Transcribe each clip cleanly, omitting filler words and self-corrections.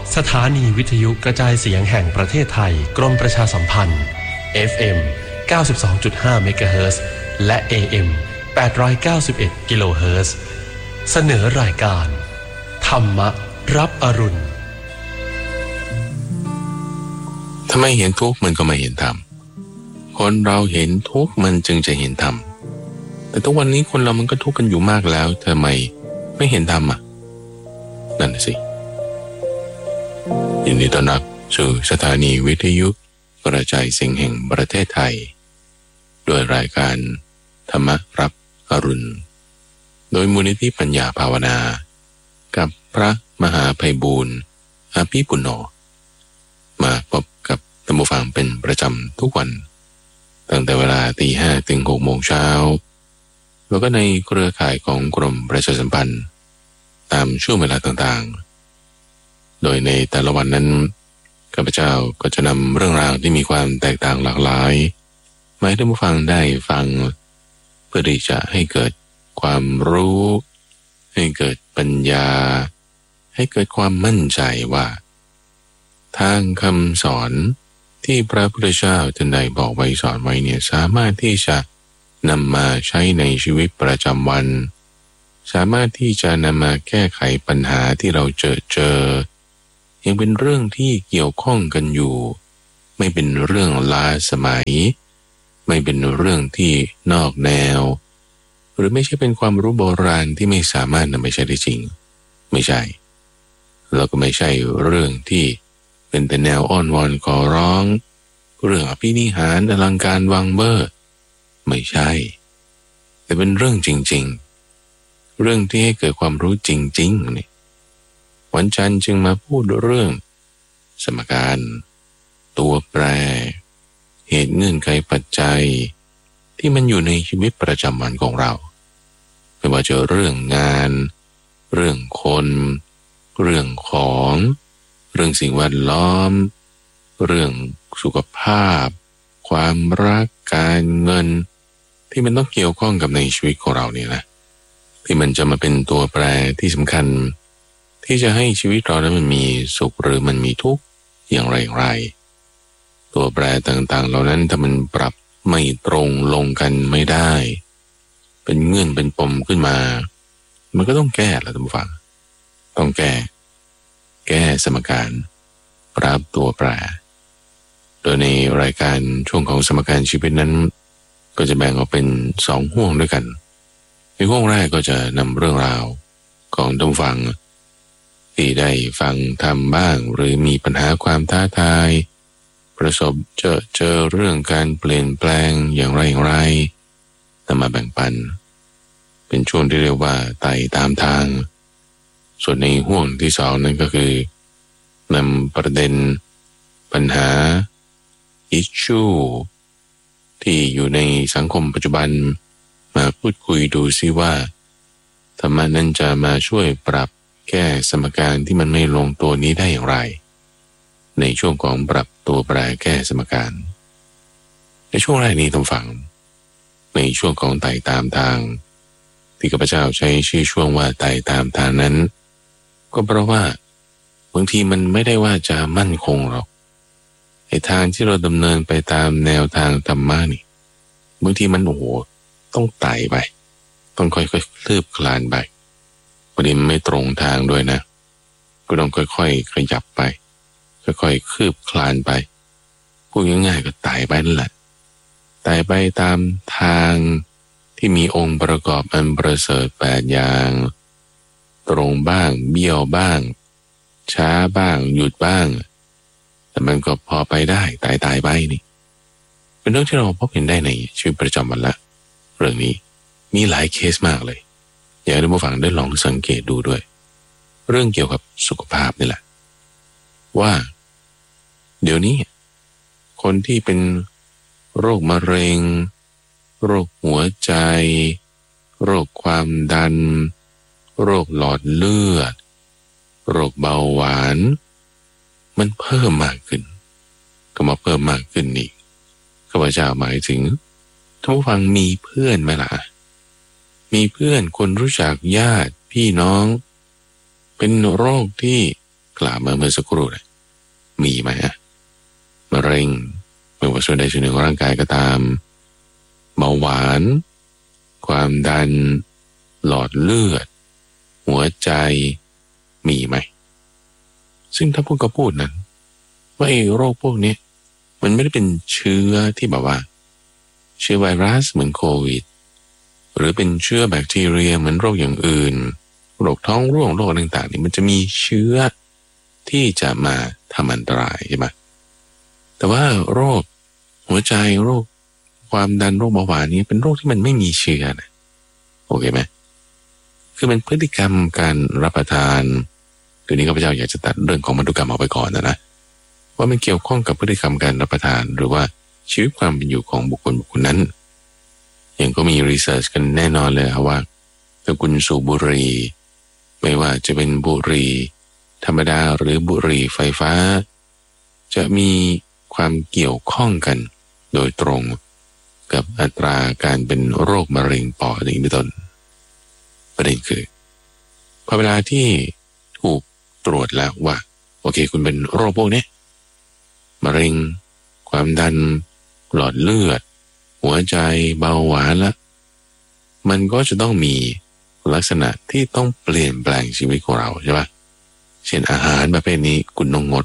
สถานีวิทยุกระจายเสียงแห่งประเทศไทยกรมประชาสัมพันธ์ FM 92.5 เมกะเฮิรตซ์และ AM 891 กิโลเฮิรตซ์เสนอรายการธรรมรับอรุณถ้าไม่เห็นทุกข์มันก็ไม่เห็นธรรมคนเราเห็นทุกข์มันจึงจะเห็นธรรมแต่ทุกวันนี้คนเรามันก็ทุกข์กันอยู่มากแล้วทำไมไม่เห็นธรรมอ่ะนั่นสิยินดีต้อนรับสู่สถานีวิทยุกระจายเสียงแห่งประเทศไทยด้วยรายการธรรมรับอรุณโดยมูลนิธิปัญญาภาวนากับพระมหาไพบูลย์อาภิปุณโญมาพบกับท่านผู้ฟังเป็นประจำทุกวันตั้งแต่เวลา 5:00 ถึง 6:00 น.แล้วก็ในเครือข่ายของกรมประชาสัมพันธ์ตามช่วงเวลาต่างๆโดยในแต่ละวันนั้นข้าพเจ้าก็จะนำเรื่องราวที่มีความแตกต่างหลากหลายมาให้ท่านผู้ฟังได้ฟังเพื่อที่จะให้เกิดความรู้ให้เกิดปัญญาให้เกิดความมั่นใจว่าทางคำสอนที่พระพุทธเจ้าท่านได้บอกไว้สอนไว้เนี่ยสามารถที่จะนำมาใช้ในชีวิตประจำวันสามารถที่จะนำมาแก้ไขปัญหาที่เราเจอยังเป็นเรื่องที่เกี่ยวข้องกันอยู่ไม่เป็นเรื่องล้าสมัยไม่เป็นเรื่องที่นอกแนวหรือไม่ใช่เป็นความรู้โบราณที่ไม่สามารถนำไปใช้ได้จริงไม่ใช่แล้วก็ไม่ใช่เรื่องที่เป็นแต่แนวอ้อนวอนขอร้องเรื่องอภินิหารอลังการวังเวอร์ไม่ใช่แต่เป็นเรื่องจริงๆเรื่องที่ให้เกิดความรู้จริงๆนี่วันจันทร์จึงมาพูดเรื่องสมการตัวแปรเหตุเงื่อนไขปัจจัยที่มันอยู่ในชีวิตประจำวันของเราไม่ว่าจะเรื่องงานเรื่องคนเรื่องของเรื่องสิ่งแวดล้อมเรื่องสุขภาพความรักการเงินที่มันต้องเกี่ยวข้องกับในชีวิตของเราเนี่ยนะที่มันจะมาเป็นตัวแปรที่สำคัญที่จะให้ชีวิตเรานั้นมันมีสุขหรือมันมีทุกข์อย่างไรตัวแปรต่างๆเหล่านั้นถ้ามันปรับไม่ตรงลงกันไม่ได้เป็นเงื่อนเป็นปมขึ้นมามันก็ต้องแก้ละท่านผู้ฟังต้องแก้สมการปรับตัวแปรโดยในรายการช่วงของสมการชีวิตนั้นก็จะแบ่งออกเป็น2ห่วงด้วยกันในห่วงแรกก็จะนำเรื่องราวของท่านผู้ฟังที่ได้ฟังทำบ้างหรือมีปัญหาความท้าทายประสบเจอเรื่องการเปลี่ยนแปลงอย่างไรนำมาแบ่งปันเป็นช่วงที่เรียกว่าไต่ตามทางส่วนในห่วงที่2นั้นก็คือนำประเด็นปัญหา issue ที่อยู่ในสังคมปัจจุบันมาพูดคุยดูซิว่าธรรมะนั้นจะมาช่วยปรับแก้สมการที่มันไม่ลงตัวนี้ได้อย่างไรในช่วงของปรับตัวแปรแก้สมการในช่วงแรกนี้ต้องฟังในช่วงของไต่ตามทางที่ข้าพเจ้าใช้ชื่อช่วงว่าไต่ตามทางนั้นก็เพราะว่าบางทีมันไม่ได้ว่าจะมั่นคงหรอกไอ้ทางที่เราดำเนินไปตามแนวทางธรรมะนี่บางทีมันต้องไต่ไปต้องค่อยๆคืบคลานไปบางทีมันไม่ตรงทางด้วยนะก็ต้องค่อยๆขยับไปค่อยๆคืบคลานไปพูดง่ายๆก็ไต่ไปนั่นแหละไต่ไปตามทางที่มีองค์ประกอบอันประเสริฐ8อย่างตรงบ้างเบี้ยวบ้างช้าบ้างหยุดบ้างแต่มันก็พอไปได้ไต่ไปนี่เป็นเรื่องที่เราพบเห็นได้ในชีวิตประจำวันละเรื่องนี้มีหลายเคสมากเลยอยากให้ท่านผู้ฟังได้ลองสังเกตดูด้วยเรื่องเกี่ยวกับสุขภาพนี่แหละว่าเดี๋ยวนี้คนที่เป็นโรคมะเร็งโรคหัวใจโรคความดันโรคหลอดเลือดโรคเบาหวานมันเพิ่มมากขึ้นก็มาเพิ่มมากขึ้นอีกข้าพเจ้าหมายถึงท่านผู้ฟังมีเพื่อนไหมล่ะมีเพื่อนคนรู้จักญาติพี่น้องเป็นโรคที่กล่าวมาเมื่อสักครู่เนี่ยมีไหมอะมะเร็งไม่ว่าส่วนใดส่วนหนึ่งของร่างกายก็ตามเบาหวานความดันหลอดเลือดหัวใจมีไหมซึ่งถ้าพูดก็พูดนั้นว่าไอ้โรคพวกนี้มันไม่ได้เป็นเชื้อที่แบบว่าเชื้อไวรัสเหมือนโควิดหรือเป็นเชื้อแบคทีเรียเหมือนโรคอย่างอื่นโรคท้องร่วงโรคต่างๆนี่มันจะมีเชื้อที่จะมาทำอันตรายใช่ไหมแต่ว่าโรคหัวใจโรคความดันโรคเบาหวานนี้เป็นโรคที่มันไม่มีเชื้อนะโอเคไหมคือมันพฤติกรรมการรับประทานทีนี้ข้าพเจ้าอยากจะตัดเรื่องของพันธุกรรมออกไปก่อนนะว่ามันเกี่ยวข้องกับพฤติกรรมการรับประทานหรือว่าชีวิตความเป็นอยู่ของบุคคลนั้นอย่างก็มีรีเสิร์ชกันแน่นอนเลยว่าถ้าคุณสูบบุหรี่ไม่ว่าจะเป็นบุหรี่ธรรมดาหรือบุหรี่ไฟฟ้าจะมีความเกี่ยวข้องกันโดยตรงกับอัตราการเป็นโรคมะเร็งปอดนี้เป็นต้นประเด็นคือพอเวลาที่ถูกตรวจแล้วว่าโอเคคุณเป็นโรคพวกนี้มะเร็งความดันหลอดเลือดหัวใจเบาหวานละมันก็จะต้องมีลักษณะที่ต้องเปลี่ยนแปลงชีวิตของเราใช่ปะเช่นอาหารประเภทนี้คุณต้องงด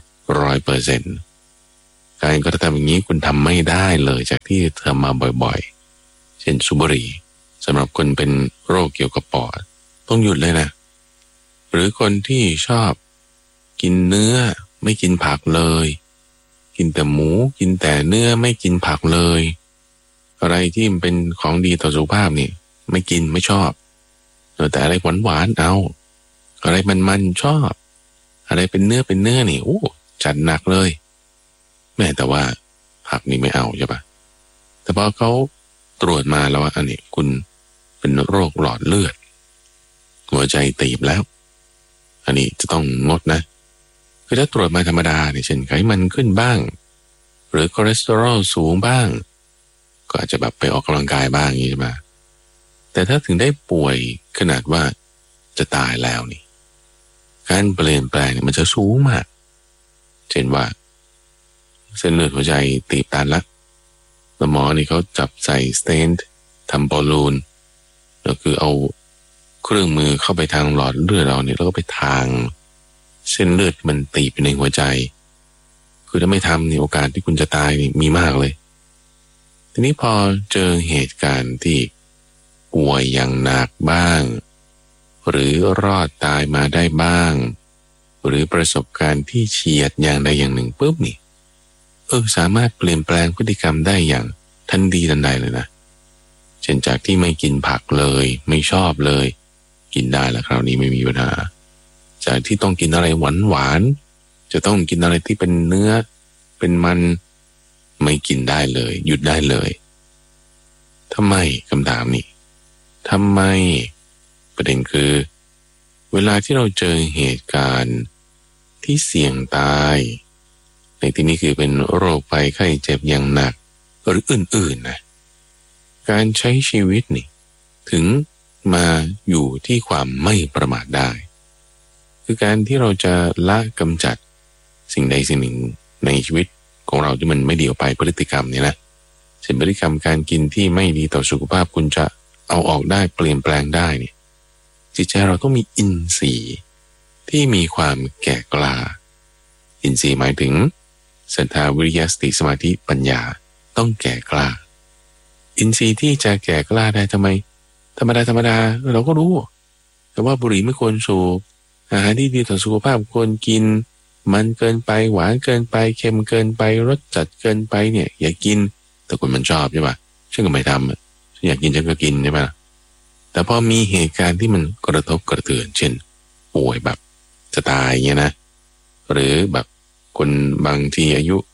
100%การกระทำอย่างนี้คุณทำไม่ได้เลยจากที่ทำมาบ่อยๆเช่นสูบบุหรี่สำหรับคนเป็นโรคเกี่ยวกับปอดต้องหยุดเลยนะหรือคนที่ชอบกินเนื้อไม่กินผักเลยกินแต่หมูกินแต่เนื้อไม่กินผักเลยอะไรที่มันเป็นของดีต่อสุขภาพนี่ไม่กินไม่ชอบแต่อะไรหวานๆเอาอะไรมันชอบอะไรเป็นเนื้อนี่โอ้จัดหนักเลยแม้แต่ว่าผักนี่ไม่เอาใช่ปะแต่พอเขาตรวจมาแล้วว่าอันนี้คุณเป็นโรคหลอดเลือดหัวใจตีบแล้วอันนี้จะต้องงดนะคือถ้าตรวจมาธรรมดาเนี่ยเช่นไขมันขึ้นบ้างหรือคอเลสเตอรอลสูงบ้างก็อาจจะแบบไปออกกำลังกายบ้างอย่างนี้ใช่ไหมแต่ถ้าถึงได้ป่วยขนาดว่าจะตายแล้วนี่การเปลี่ยนแปลงเนี่ยมันจะสูงมากเช่นว่าเส้นเลือดหัวใจตีบตันแล้วหมอนี่เขาจับใส่สเตนท์ทำบอลลูนแล้วคือเอาเครื่องมือเข้าไปทางหลอดเลือดเราเนี่ยแล้วก็ไปทางเส้นเลือดมันตีบในหัวใจคือถ้าไม่ทำนี่โอกาสที่คุณจะตายนี่มีมากเลยทีนี้พอเจอเหตุการณ์ที่ป่วยอย่างหนักบ้างหรือรอดตายมาได้บ้างหรือประสบการณ์ที่เฉียดอย่างใดอย่างหนึ่งปุ๊บนี่สามารถเปลี่ยนแปลงพฤติกรรมได้อย่างทันทีทันใดเลยนะเช่นจากที่ไม่กินผักเลยไม่ชอบเลยกินได้แล้วคราวนี้ไม่มีปัญหาจากที่ต้องกินอะไรหวานจะต้องกินอะไรที่เป็นเนื้อเป็นมันไม่กินได้เลยหยุดได้เลยทำไมคำถามนี้ทำไมประเด็นคือเวลาที่เราเจอเหตุการณ์ที่เสี่ยงตายในที่นี้คือเป็นโรคภัยไข้เจ็บอย่างหนักหรืออื่นๆนะการใช้ชีวิตนี่ถึงมาอยู่ที่ความไม่ประมาทได้คือการที่เราจะละกำจัดสิ่งใดสิ่งหนึ่งในชีวิตของเราที่มันไม่ดีออกไปพฤติกรรมเนี่ยนะเช่นพฤติกรรมการกินที่ไม่ดีต่อสุขภาพคุณจะเอาออกได้เปลี่ยนแปลงได้เนี่ยจิตใจเราต้องมีอินทรีย์ที่มีความแก่กล้าอินทรีย์หมายถึงศรัทธาวิริยะสติสมาธิปัญญาต้องแก่กล้าอินทรีย์ที่จะแก่กล้าได้ทำไมธรรมดาเราก็รู้แต่ว่าบุหรี่ไม่ควรสูบอาหารที่ดีต่อสุขภาพควรกินมันเกินไปหวานเกินไปเค็มเกินไปรสจัดเกินไปเนี่ยอย่ากินแต่คนมันชอบใช่ปะฉันก็ไม่ทำฉันอยากกินฉันก็กินใช่ปะแต่พอมีเหตุการณ์ที่มันกระทบกระเทือนเช่นป่วยแบบจะตายเงี้ยนะหรือแบบคนบางทีอายุ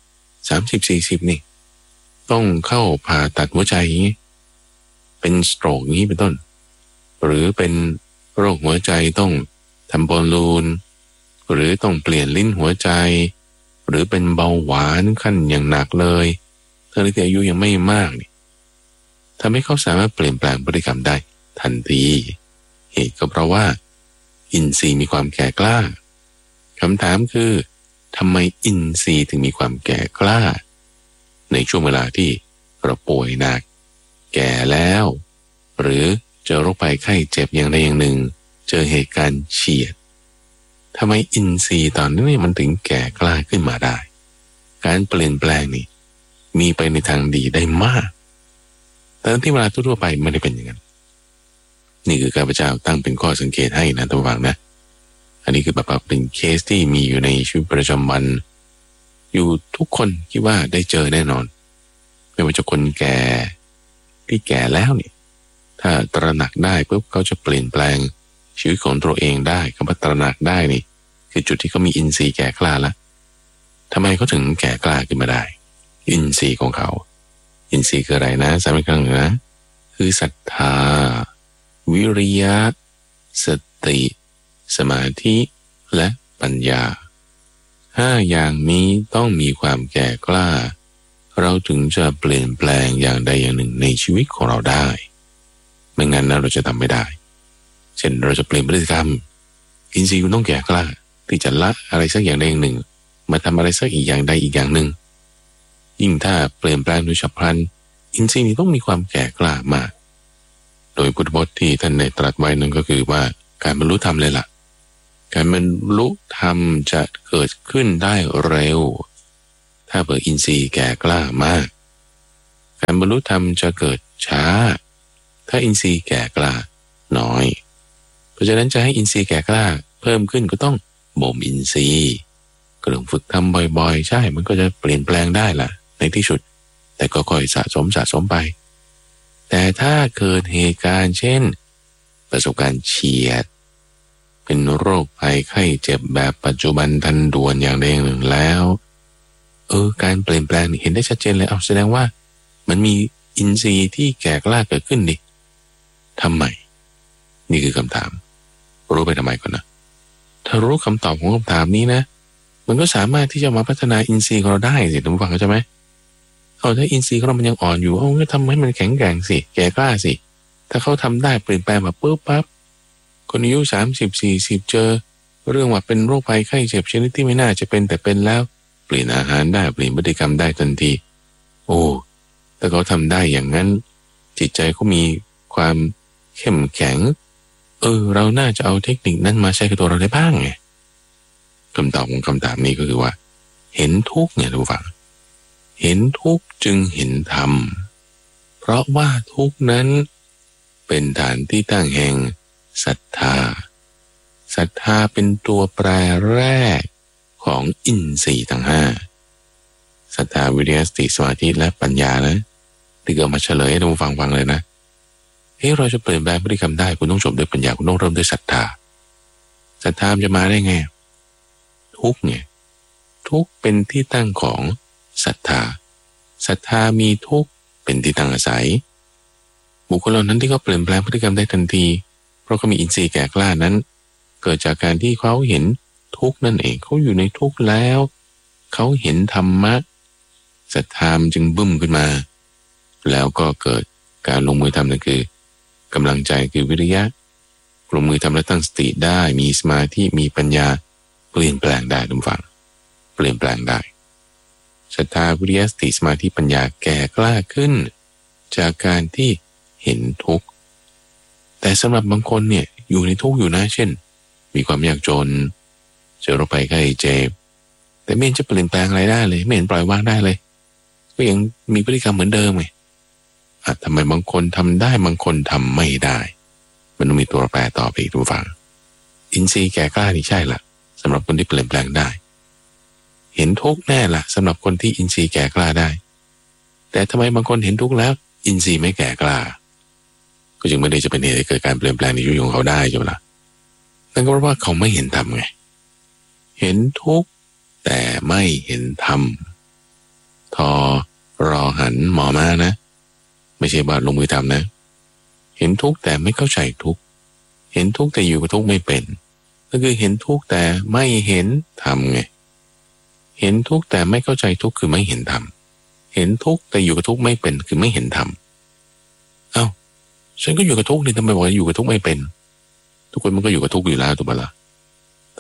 30-40นี่ต้องเข้าผ่าตัดหัวใจอย่างนี้เป็นสโตรกนี้เป็นต้นหรือเป็นโรคหัวใจต้องทำบอลลูนหรือต้องเปลี่ยนลิ้นหัวใจหรือเป็นเบาหวานขั้นอย่างหนักเลยทั้งที่อายุยังไม่มากนี่ทำให้เขาสามารถเปลี่ยนแปลงพฤติกรรมได้ทันทีเหตุก็เพราะว่าอินทรีย์มีความแก่กล้าคำถามคือทำไมอินทรีย์ถึงมีความแก่กล้าในช่วงเวลาที่เราป่วยหนักแก่แล้วหรือเจอโรคภัยไข้เจ็บอย่างใดอย่างหนึ่งเจอเหตุการณ์เฉียดทำไมอินทรีย์ตอนนี้มันถึงแก่กล้าขึ้นมาได้การเปลี่ยนแปลงนี่มีไปในทางดีได้มากแต่ที่เวลาทั่วไปไม่ได้เป็นอย่างนั้นนี่คือข้าพเจ้าตั้งเป็นข้อสังเกตให้นะท่านผู้ฟังนะอันนี้คือแบบเป็นเคสที่มีอยู่ในชีวิตประจำวันอยู่ทุกคนคิดว่าได้เจอแน่นอนไม่ว่าจะคนแก่ที่แก่แล้วเนี่ยถ้าตระหนักได้ปุ๊บเขาจะเปลี่ยนแปลงชีวิตของตัวเองได้คำว่าตระหนักได้นี่คือจุดที่เขามีอินทรีย์แก่กล้าแล้วทำไมเขาถึงแก่กล้าขึ้นมาได้อินทรีย์ของเขาอินทรีย์คืออะไรนะสามอีกครั้งนะคือศรัทธาวิริยะสติสมาธิและปัญญา5อย่างนี้ต้องมีความแก่กล้าเราถึงจะเปลี่ยนแปลงอย่างใดอย่างหนึ่งในชีวิตของเราได้ไม่งั้นนะเราจะทำไม่ได้เช่นเราจะเปลี่ยนพฤติกรรมอินทรีย์คุณต้องแก่กล้าที่จะละอะไรสักอย่างใดอย่างหนึ่งมาทำอะไรสักอีกอย่างใดอีกอย่างหนึ่งยิ่งถ้าเปลี่ยนแปลงโดยฉับพลันอินทรีย์นี้ต้องมีความแก่กล้ามากโดยพุทธพจน์ที่ท่านได้ตรัสไว้นั่นก็คือว่าการบรรลุธรรมเลยล่ะการบรรลุธรรมจะเกิดขึ้นได้เร็วถ้าเปิดอินทรีย์แก่กล้ามากการบรรลุธรรมจะเกิดช้าถ้าอินทรีย์แก่กล้าน้อยเพราะฉะนั้นจะให้อินทรีย์แก่กล้าเพิ่มขึ้นก็ต้องบ่มอินทรีย์ก็ต้องฝึกทำบ่อยๆใช่มันก็จะเปลี่ยนแปลงได้ล่ะในที่สุดแต่ก็ค่อยสะสมไปแต่ถ้าเกิดเหตุการณ์เช่นประสบการณ์เฉียดเป็นโรคภัยไข้เจ็บแบบปัจจุบันทันด่วนอย่างใดอย่างหนึ่งแล้วการเปลี่ยนแปลงเห็นได้ชัดเจนเลยแสดงว่ามันมีอินทรีย์ที่แก่กล้าเกิดขึ้นดิทำไมนี่คือคำถามรู้ไปทำไมก่อนนะถ้ารู้คำตอบของคำถามนี้นะมันก็สามารถที่จะมาพัฒนาอินทรีย์ของเราได้สิท่านผู้ฟังเข้าใจไหมถ้าอินทรีย์ของเรามันยังอ่อนอยู่ก็ทำให้มันแข็งแกร่งสิแก่กล้าสิถ้าเขาทำได้เปลี่ยนแปลงแบบปุ๊บปั๊บคนอายุ30-40เจอเรื่องว่าเป็นโรคภัยไข้เจ็บชนิดที่ไม่น่าจะเป็นแต่เป็นแล้วเปลี่ยนอาหารได้เปลี่ยนพฤติกรรมได้ทันทีถ้าเขาทำได้อย่างนั้นจิตใจเขามีความเข้มแข็งเราน่าจะเอาเทคนิคนั้นมาใช้กับตัวเราได้บ้างไงคำตอบของคำถามนี้ก็คือว่าเห็นทุกข์เนี่ยทุกฝั่งเห็นทุกข์จึงเห็นธรรมเพราะว่าทุกข์นั้นเป็นฐานที่ตั้งแห่งศรัทธาเป็นตัวแปรแรกของอินทรีย์ทั้ง5ศรัทธาวิริยะสติสมาธิและปัญญานะที่เอามาเฉลยให้ท่านผู้ฟังฟังเลยนะเราจะเปลี่ยนแปลงพฤติกรรมได้คุณต้องจบด้วยปัญญาคุณต้องเริ่มด้วยศรัทธามันจะมาได้ไงทุกข์ไงทุกข์เป็นที่ตั้งของศรัทธามีทุกข์เป็นที่ตั้งอาศัยบุคคลเหล่านั้นที่เขาเปลี่ยนแปลงพฤติกรรมได้ทันทีเพราะเขามีอินทรีย์แก่กล้านั้นเกิดจากการที่เขาเห็นทุกข์นั่นเองเขาอยู่ในทุกข์แล้วเขาเห็นธรรมะศรัทธาจึงบึ้มขึ้นมาแล้วก็เกิดการลงมือทำนั่นคือกำลังใจคือวิริยะลงมือทำและตั้งสติได้มีสมาธิมีปัญญาเปลี่ยนแปลงได้ทุกฝั่งเปลี่ยนแปลงได้ศรัทธาวิริยะสติสมาธิปัญญาแก่กล้าขึ้นจากการที่เห็นทุกข์แต่สำหรับบางคนเนี่ยอยู่ในทุกข์อยู่นะเช่นมีความยากจนเจอโรคภัยไข้เจ็บแต่ไม่เห็นจะเปลี่ยนแปลงอะไรได้เลยไม่เห็นปล่อยวางได้เลยก็ยังมีพฤติกรรมเหมือนเดิมไงทำไมบางคนทำได้บางคนทำไม่ได้มันต้องมีตัวแปรต่อไปอีกทุกฝั่งอินทรีย์แก่กล้านี่ใช่ละสำหรับคนที่เปลี่ยนแปลงได้เห็นทุกข์แน่ละสำหรับคนที่อินทรีย์แก่กล้าได้แต่ทำไมบางคนเห็นทุกข์แล้วอินทรีย์ไม่แก่กล้าก็จึงไม่ได้จะเป็นเหตุให้เกิดการเปลี่ยนแปลงในชีวิตของเขาได้ใช่ไหมล่ะนั่นก็เพราะว่าเขาไม่เห็นธรรมไงเห็นทุกข์แต่ไม่เห็นธรรมรอหันหมอมานะไม่ใช่บาดลงมือทำนะเห็นทุกข์แต่ไม่เข้าใจทุกข์เห็นทุกข์แต่อยู่กับทุกข์ไม่เป็นก็คือเห็นทุกข์แต่ไม่เห็นธรรมไงเห็นทุกข์แต่ไม่เข้าใจทุกข์คือไม่เห็นธรรมเห็นทุกข์แต่อยู่กับทุกข์ไม่เป็นคือไม่เห็นธรรมฉันก็อยู่กับทุกข์นี่ทำไมบอกว่าอยู่กับทุกข์ไม่เป็นทุกคนมันก็อยู่กับทุกข์อยู่แล้วถูกปะล่ะแต่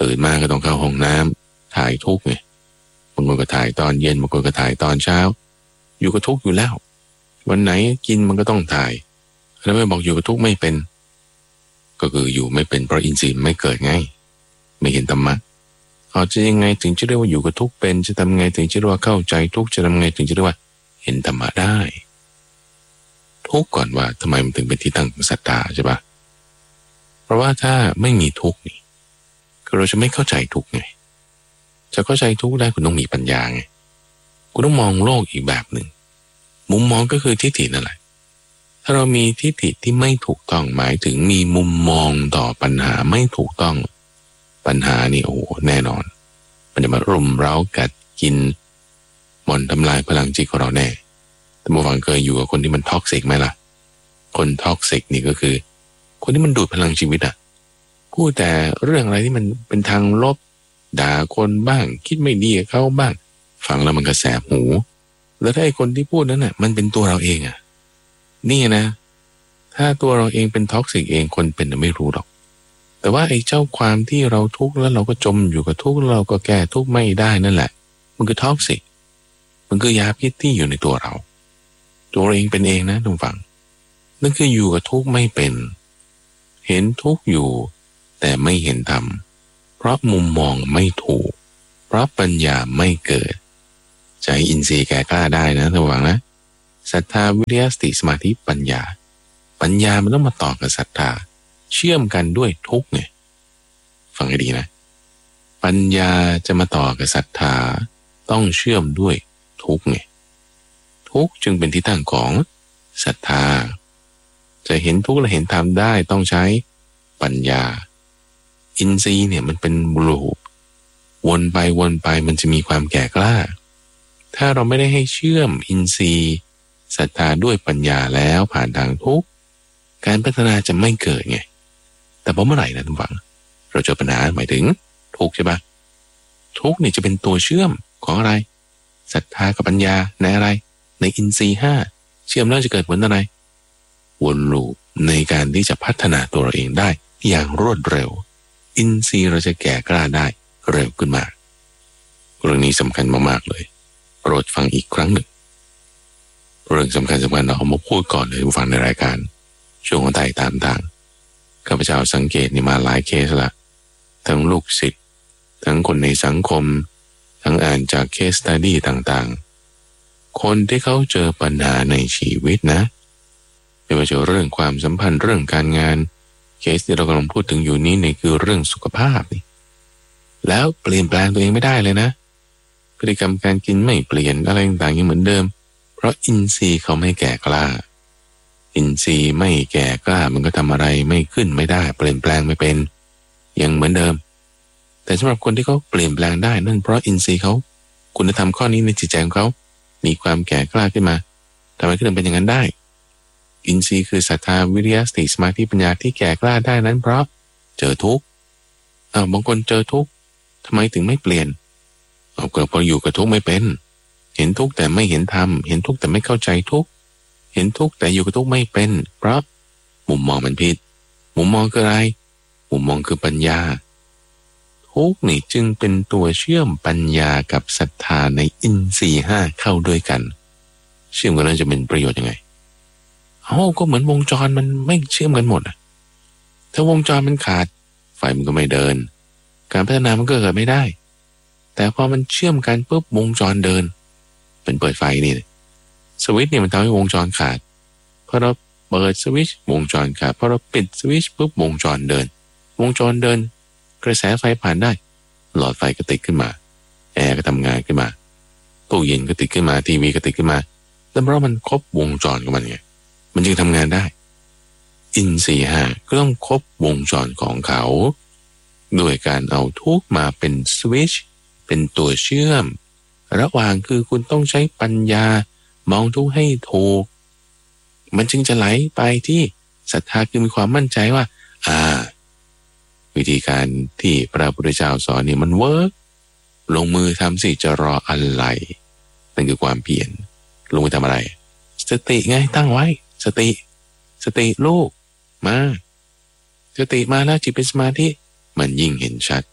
ตื่นมาก็ต้องเข้าห้องน้ำถ่ายทุกข์ไงบางคนก็ถ่ายตอนเย็นบางคนก็ถ่ายตอนเช้าอยู่กับทุกข์อยู่แล้ววันไหนกินมันก็ต้องถ่ายแล้วไม่บอกอยู่กับทุกข์ไม่เป็นก็คืออยู่ไม่เป็นเพราะอินทรีย์ไม่เกิดไงไม่เห็นธรรมะจะยังไงถึงจะเรียกว่าอยู่กับทุกข์เป็นจะทำไงถึงจะเรียกว่าเข้าใจทุกข์จะทำไงถึงจะเรียกว่าเห็นธรรมะได้ทุกข์ก่อนว่าทำไมมันถึงเป็นที่ตั้งของศรัทธาใช่ปะเพราะว่าถ้าไม่มีทุกข์นี่คือเราจะไม่เข้าใจทุกข์ไงจะเข้าใจทุกข์ได้คุณต้องมีปัญญาไงคุณต้องมองโลกอีกแบบหนึ่งมุมมองก็คือทิฏฐินั่นแหละถ้าเรามีทิฏฐิที่ไม่ถูกต้องหมายถึงมีมุมมองต่อปัญหาไม่ถูกต้องปัญหานี่โอ้แน่นอนมันจะมารุมเร้ากัดกินบ่อนทำลายพลังจิตของเราแน่แต่เมื่อวานเคยอยู่กับคนที่มันท็อกซิกไหมล่ะคนท็อกซิกนี่ก็คือคนที่มันดูดพลังชีวิตอ่ะพูดแต่เรื่องอะไรที่มันเป็นทางลบด่าคนบ้างคิดไม่ดีกับเขาบ้างฟังแล้วมันก็แสบหูแล้วถ้าไอ้คนที่พูดนั้นน่ะมันเป็นตัวเราเองอ่ะนี่นะถ้าตัวเราเองเป็นท็อกซิกเองคนเป็นไม่รู้หรอกแต่ว่าไอ้เจ้าความที่เราทุกข์แล้วเราก็จมอยู่กับทุกข์เราก็แก้ทุกข์ไม่ได้นั่นแหละมันคือท็อกซิกมันคือยาพิษที่อยู่ในตัวเราเองเป็นเองนะทุกฝั่งนั่นคืออยู่กับทุกข์ไม่เป็นเห็นทุกข์อยู่แต่ไม่เห็นธรรมเพราะมุมมองไม่ถูกเพราะปัญญาไม่เกิดใจอินทรีย์แก่กล้าได้นะทุกฝั่งนะศรัทธาวิริยะสติสมาธิปัญญามันต้องมาต่อกับศรัทธาเชื่อมกันด้วยทุกข์ไงฟังให้ดีนะปัญญาจะมาต่อกับศรัทธาต้องเชื่อมด้วยทุกข์ไงทุกข์จึงเป็นที่ตั้งของศรัทธาจะเห็นทุกข์และเห็นธรรมได้ต้องใช้ปัญญาอินทรีย์เนี่ยมันเป็นลูปวนไปมันจะมีความแก่กล้าถ้าเราไม่ได้ให้เชื่อมอินทรีย์ศรัทธาด้วยปัญญาแล้วผ่านทางทุกข์การพัฒนาจะไม่เกิดไงแต่พอเมื่อไหร่นะทุกฝั่งเราเจอปัญหาหมายถึงทุกข์ใช่ปะทุกข์นี่จะเป็นตัวเชื่อมของอะไรศรัทธากับปัญญาในอะไรในอินทรีย์5เชื่อมแล้วจะเกิดผลอะไรวนลูปในการที่จะพัฒนาตัวเราเองได้อย่างรวดเร็วอินทรีย์เราจะแก่กล้าได้เร็วขึ้นมาเรื่องนี้สำคัญมากๆเลยโปรดฟังอีกครั้งหนึ่งเรื่องสำคัญเราเอามาพูดก่อนเลยฟังในรายการช่วงของไต่ตามทางข้าพเจ้าสังเกตนี่มาหลายเคสละทั้งลูกศิษย์ทั้งคนในสังคมทั้งอ่านจากเคสสตัดดี้ต่างๆคนที่เขาเจอปัญหาในชีวิตนะไม่ว่าจะเรื่องความสัมพันธ์เรื่องการงานเคสที่เรากำลังพูดถึงอยู่นี้นี่คือเรื่องสุขภาพนี่แล้วเปลี่ยนแปลงตัวเองไม่ได้เลยนะพฤติกรรมการกินไม่เปลี่ยนอะไรต่างๆยังเหมือนเดิมเพราะอินทรีย์เขาไม่แก่กล้าอินทรีย์ไม่แก่กล้ามันก็ทำอะไรไม่ขึ้นไม่ได้เปลี่ยนแปลงไม่เป็นยังเหมือนเดิมแต่สำหรับคนที่เขาเปลี่ยนแปลงได้นั่นเพราะอินทรีย์เขาคุณธรรมข้อนี้ในจิตใจของเขามีความแก่กล้าขึ้นมาทำไมถึงเป็นอย่างนั้นได้อินทรีย์คือศรัทธาวิริยะสติสมาธิปัญญาที่แก่กล้าได้นั้นเพราะเจอทุกข์บางคนเจอทุกข์ทำไมถึงไม่เปลี่ยนก็พออยู่กับทุกข์ไม่เป็นเห็นทุกข์แต่ไม่เห็นธรรมเห็นทุกข์แต่ไม่เข้าใจทุกข์เห็นทุกข์แต่อยู่กับทุกข์ไม่เป็นเพราะมุมมองมันผิดมุมมองคืออะไรมุมมองคือปัญญาทุกข์นี่จึงเป็นตัวเชื่อมปัญญากับศรัทธาในอินทรีย์5เข้าด้วยกันเชื่อมกันแล้วจะเป็นประโยชน์ยังไงก็เหมือนวงจรมันไม่เชื่อมกันหมดถ้าวงจรมันขาดไฟมันก็ไม่เดินการพัฒนามันก็เกิดไม่ได้แต่พอมันเชื่อมกันปุ๊บวงจรเดินเป็นเปิดไฟนี่สวิตช์เนี่ยมันทำให้วงจรขาดพอเราเปิดสวิตช์วงจรขาดพอเราปิดสวิตช์ปุ๊บวงจรเดินวงจรเดินกระแสไฟผ่านได้หลอดไฟก็ติดขึ้นมาแอร์ก็ทำงานขึ้นมาตู้เย็นก็ติดขึ้นมาทีวีก็ติดขึ้นมาแล้วเพราะมันครบวงจรของมันไงมันจึงทำงานได้อินทรีย์5ก็ต้องครบวงจรของเขาด้วยการเอาทุกมาเป็นสวิตช์เป็นตัวเชื่อมระหว่างคือคุณต้องใช้ปัญญามองทุกให้ถูกมันจึงจะไหลไปที่ศรัทธาคือมีความมั่นใจว่าวิธีการที่พระพุทธเจ้าสอนนี่มันเวิร์กลงมือทำสิจะรออะไรนั่นคือความเพียรลงมือทำอะไรสติไงตั้งไว้สติลูกมาสติมาแล้วจิตเป็นสมาธิมันยิ่งเห็นชัด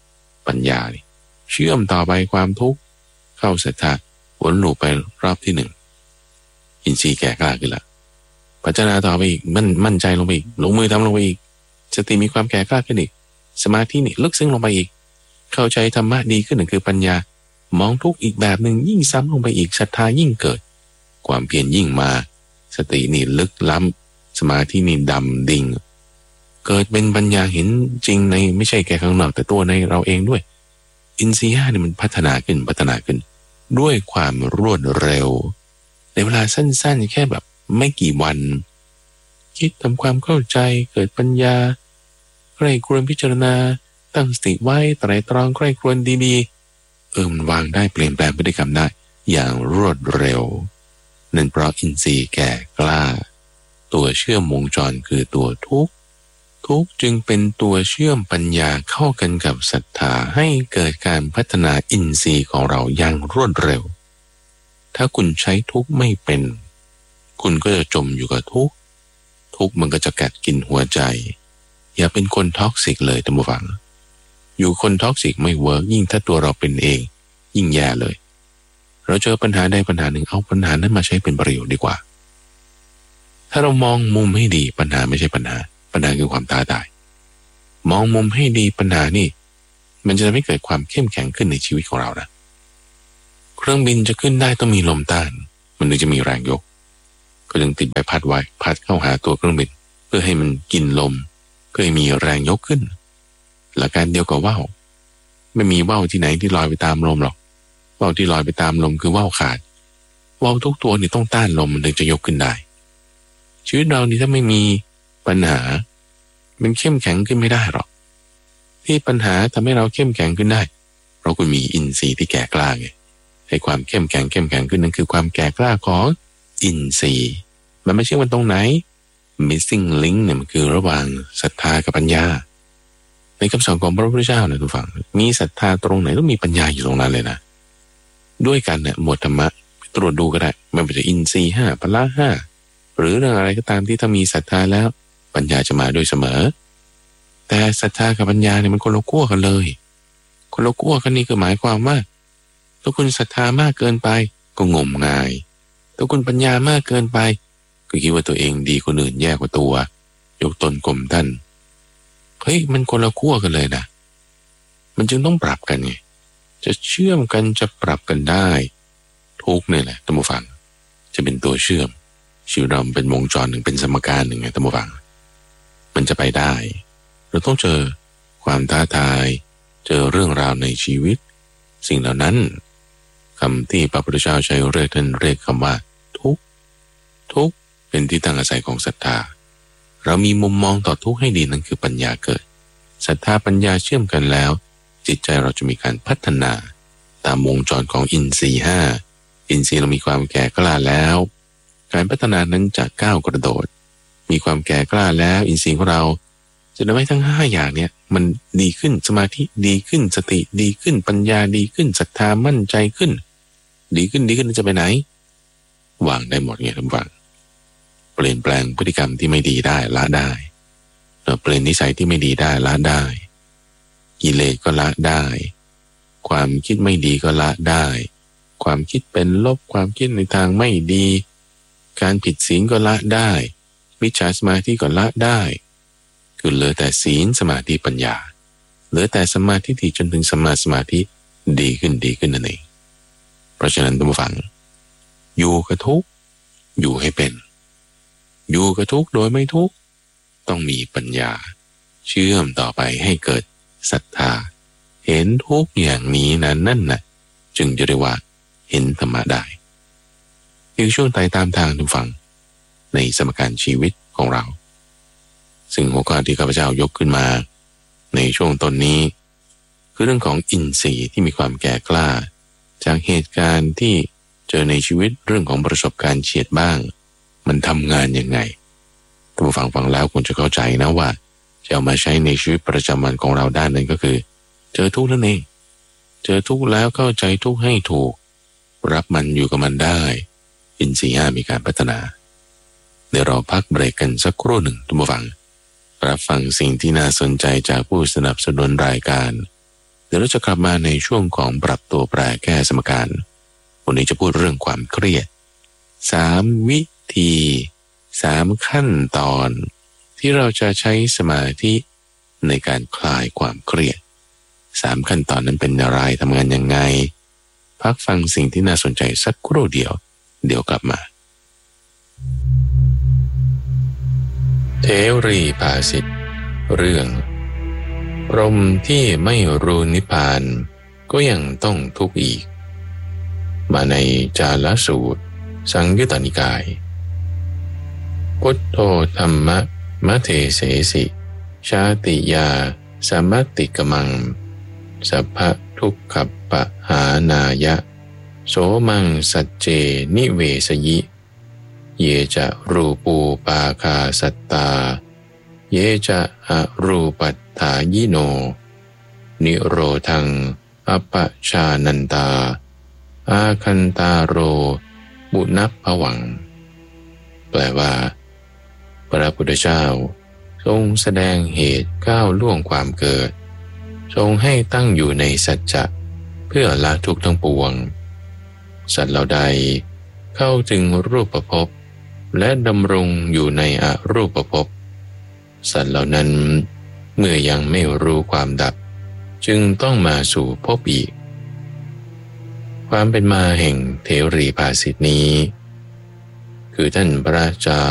ปัญญาเชื่อมต่อไปความทุกข์เข้าศรัทธาวนลูปไปรอบที่1อินทรีย์แก่กล้าขึ้นละพัฒนาต่อไปอีกมั่นใจลงไปอีกลงมือทำลงไปอีกสติมีความแก่กล้าขึ้นอีกสมาธินี่ลึกซึ้งลงไปอีกเข้าใจธรรมะดีขึ้นคือปัญญามองทุกข์อีกแบบหนึ่งยิ่งซ้ำลงไปอีกศรัทธายิ่งเกิดความเพียรยิ่งมาสตินี่ลึกล้ำสมาธินี่ดำดิ่งเกิดเป็นปัญญาเห็นจริงในไม่ใช่แค่ข้างนอกแต่ตัวในเราเองด้วยอินทรีย์นี่มันพัฒนาขึ้นด้วยความรวดเร็วในเวลาสั้นๆแค่แบบไม่กี่วันคิดทำความเข้าใจเกิดปัญญาใคร่ครวญพิจารณาตั้งสติไว้ไตร่ตรองใคร่ครวญดีๆมันวางได้เปลี่ยนแปลงพฤติกรรมได้อย่างรวดเร็วนั่นเพราะอินทรีย์แก่กล้าตัวเชื่อมวงจรคือตัวทุกข์จึงเป็นตัวเชื่อมปัญญาเข้ากันกับศรัทธาให้เกิดการพัฒนาอินทรีย์ของเราอย่างรวดเร็วถ้าคุณใช้ทุกข์ไม่เป็นคุณก็จะจมอยู่กับทุกข์มันก็จะกัดกินหัวใจอย่าเป็นคนท็อกซิกเลยท่านผู้ฟังอยู่คนท็อกซิกไม่เวิร์กยิ่งถ้าตัวเราเป็นเองยิ่งแย่เลยเราเจอปัญหาใดปัญหาหนึ่งเอาปัญหานั้นมาใช้เป็นประโยชน์ดีกว่าถ้าเรามองมุมให้ดีปัญหาไม่ใช่ปัญหาคือความท้าทายมองมุมให้ดีปัญหานี่มันจะทำให้เกิดความเข้มแข็งขึ้นในชีวิตของเรานะเครื่องบินจะขึ้นได้ต้องมีลมต้านมันถึงจะมีแรงยกก็จึงติดใบพัดไว้พัดเข้าหาตัวเครื่องบินเพื่อให้มันกินลมเพื่อให้มีแรงยกขึ้นหลักการเดียวกับว่าวไม่มีว่าวที่ไหนที่ลอยไปตามลมหรอกว่าวที่ลอยไปตามลมคือว่าวขาดว่าวทุกตัวนี่ต้องต้านลมมันถึงจะยกขึ้นได้ชีวิตเรานี่ถ้าไม่มีปัญหามันเข้มแข็งขึ้นไม่ได้หรอกที่ปัญหาทำให้เราเข้มแข็งขึ้นได้เพราะคุณมีอินทรีย์ที่แก่กล้าไงให้ความเข้มแข็งขึ้นนั่นคือความแก่กล้าของอินทรีย์มันไม่ใช่ว่าตรงไหน missing link เนี่ยมันคือระหว่างศรัทธากับปัญญาในคำสอนของพระพุทธเจ้านะทุกฝั่งมีศรัทธาตรงไหนต้องมีปัญญาอยู่ตรงนั้นเลยนะด้วยกันเนี่ยหมวดธรรมะตรวจดูก็ได้มันเป็นอินทรีย์5พละ5หรือเรื่องอะไรก็ตามที่ถ้ามีศรัทธาแล้วปัญญาจะมาโดยเสมอแต่ศรัทธากับปัญญาเนี่ยมันคนละขั้วกันเลยคนละขั้วกันนี่คือหมายความว่าถ้าคุณศรัทธามากเกินไปก็งมงายถ้าคุณปัญญามากเกินไปก็คิดว่าตัวเองดีคนอื่นแย่กว่าตัวยกตนข่มท่านเฮ้ยมันคนละขั้วกันเลยนะมันจึงต้องปรับกันไงจะเชื่อมกันจะปรับกันได้ทุกเนี่ยแหละท่านผู้ฟังจะเป็นตัวเชื่อมชีวิตเราเป็นวงจรหนึ่งเป็นสมการหนึ่งไงท่านผู้ฟังมันจะไปได้เราต้องเจอความท้าทายเจอเรื่องราวในชีวิตสิ่งเหล่านั้นคำที่พระพุทธเจ้าใช้เรียกท่านเรียกคำว่าทุกข์เป็นที่ตั้งอาศัยของศรัทธาเรามีมุมมองต่อทุกข์ให้ดีนั่นคือปัญญาเกิดศรัทธาปัญญาเชื่อมกันแล้วจิตใจเราจะมีการพัฒนาตามวงจรของอินทรีย์5อินทรีย์เรามีความแก่กล้าแล้วการพัฒนานั้นจะก้าวกระโดดมีความแก่กล้าแล้วอินทรีย์ของเราจะทำให้ทั้ง5อย่างเนี่ยมันดีขึ้นสมาธิดีขึ้นสติดีขึ้นปัญญาดีขึ้นศรัทธามั่นใจขึ้นดีขึ้นจะไปไหนวางได้หมดไงท่านฟังเปลี่ยนแปลงพฤติกรรมที่ไม่ดีได้ละได้เปลี่ยนนิสัยที่ไม่ดีได้ละได้กิเลสก็ละได้ความคิดไม่ดีก็ละได้ความคิดเป็นลบความคิดในทางไม่ดีการผิดศีลก็ละได้มิจฉาสมาธิก็ละได้คือเหลือแต่ศีลสมาธิปัญญาเหลือแต่สมาธิที่จนถึงสมาธิดีขึ้นนั่นเองเพราะฉะนั้นท่านผู้ฟังอยู่กับทุกข์อยู่ให้เป็นอยู่กับทุกข์โดยไม่ทุกข์ต้องมีปัญญาเชื่อมต่อไปให้เกิดศรัทธาเห็นทุกข์อย่างนี้นั่นน่ะจึงจะเรียกว่าเห็นธรรมะได้อีกช่วงไต่ตามทางทุกฝั่งในสมการชีวิตของเราซึ่งหัวข้อที่ข้าพเจ้ายกขึ้นมาในช่วงต้นนี้คือเรื่องของอินทรีย์ที่มีความแก่กล้าจากเหตุการณ์ที่เจอในชีวิตเรื่องของประสบการณ์เฉียดบ้างมันทำงานยังไงท่านผู้ฟังแล้วคงจะเข้าใจนะว่าจะเอามาใช้ในชีวิตประจำวันของเราด้านนั้นก็คือเจอทุกข์นั่นเองเจอทุกข์แล้วเข้าใจทุกข์ให้ถูกรับมันอยู่กับมันได้อินทรีย์5มีการพัฒนาเดี๋ยวเราพักเบรกกันสักครู่หนึ่งท่านผู้ฟังรับฟังสิ่งที่น่าสนใจจากผู้สนับสนุนรายการเดี๋ยวเราจะกลับมาในช่วงของปรับตัวแปรแก้สมการวันนี้จะพูดเรื่องความเครียด3วิธี3ขั้นตอนที่เราจะใช้สมาธิในการคลายความเครียด3ขั้นตอนนั้นเป็นอะไรทำงานยังไงพักฟังสิ่งที่น่าสนใจสักครู่เดียวกลับมาเทรีภาษิตเรื่องพรหมที่ไม่รู้นิพพานก็ยังต้องทุกข์อีกมาในจาลสูตรสังยุตตนิกายพุทโธธรรมะมะเทเสสิชาติยาสมัตติกมังสัพพะทุกขปะหานายะโสมังสัจเจนิเวสยิเยจะรูปูปาคาสัตตาเยจะอรูปัฏฐายิโนนิโรธังอปชานันตาอาคันตาโรบุนัพภวังแปลว่าพระพุทธเจ้าทรงแสดงเหตุก้าวล่วงความเกิดทรงให้ตั้งอยู่ในสัจจะเพื่อละทุกข์ทั้งปวงสัตว์เหล่าใดเข้าถึงรูปภพและดำรงอยู่ในอรูปภพสัตว์เหล่านั้นเมื่อยังไม่รู้ความดับจึงต้องมาสู่ภพอีกความเป็นมาแห่งเทรีภาษิตนี้คือท่านพระเจ้า